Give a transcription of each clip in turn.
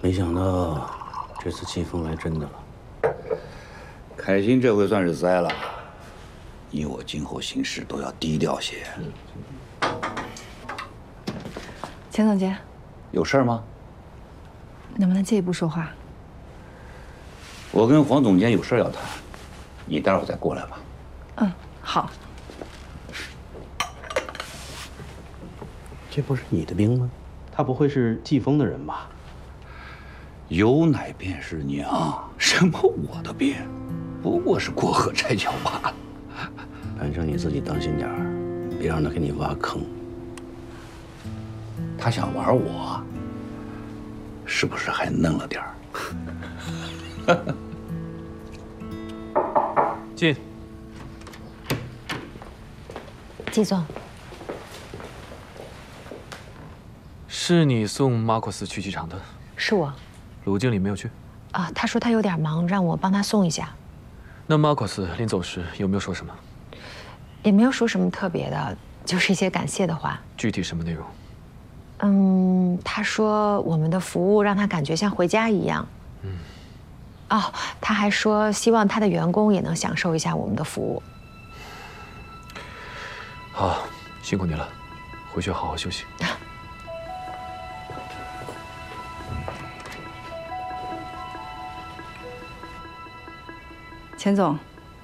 没想到这次季风来真的了。 凯欣这回算是栽了，你我今后行事都要低调些。 钱总监， 有事儿吗？ 能不能借一步说话？ 我跟黄总监有事要谈，你待会儿再过来吧。 嗯，好。 这不是你的兵吗？他不会是季风的人吧？ 有奶便是娘，什么我的兵，不过是过河拆桥罢了。 反正你自己当心点儿，别让他给你挖坑。 他想玩我，是不是还嫩了点儿？ 进。 季总， 是你送马库斯去机场的？ 是我。 鲁经理没有去？ 啊，他说他有点忙，让我帮他送一下。 那马库斯临走时有没有说什么？ 也没有说什么特别的，就是一些感谢的话。 具体什么内容？ 他说我们的服务让他感觉像回家一样。哦，他还说希望他的员工也能享受一下我们的服务。 好，辛苦你了，回去好好休息。 钱总，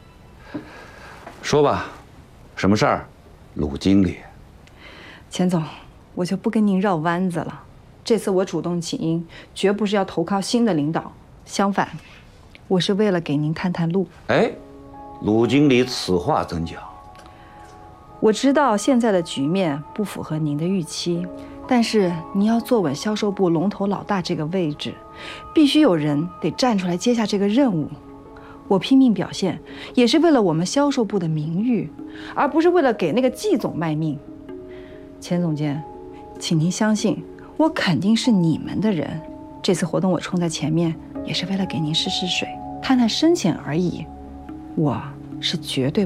说吧，什么事儿？鲁经理。 钱总，我就不跟您绕弯子了。这次我主动请缨，绝不是要投靠新的领导，相反，我是为了给您探探路。 哎，鲁经理此话怎讲？ 我知道现在的局面不符合您的预期，但是您要坐稳销售部龙头老大这个位置，必须有人得站出来接下这个任务。我拼命表现，也是为了我们销售部的名誉，而不是为了给那个季总卖命。钱总监，请您相信，我肯定是你们的人。这次活动我冲在前面，也是为了给您试试水，探探深浅而已。我是绝对